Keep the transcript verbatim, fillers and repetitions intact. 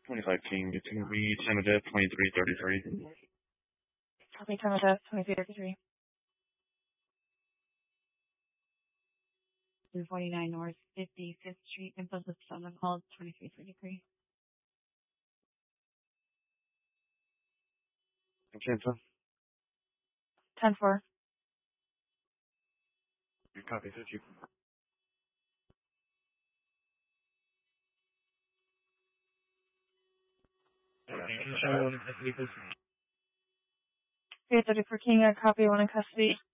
twenty-five King. It's going to be time of death twenty-three thirty-three. Copy, time of death twenty-three thirty-three. two forty-nine North fifty-fifth Street, Impulsive Summon Hall, twenty-three thirty-three. Cancel. ten four. Your copy, fifty. three thirty-four King, a copy, one in custody.